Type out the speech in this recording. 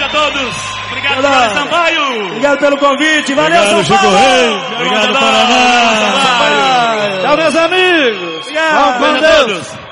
a todos. Obrigado, Jorge Sampaio. Obrigado pelo convite. Valeu, obrigado, São Paulo. Chico Reis. Obrigado, Paraná. Tchau, meus amigos. Obrigado. Vamos com Deus.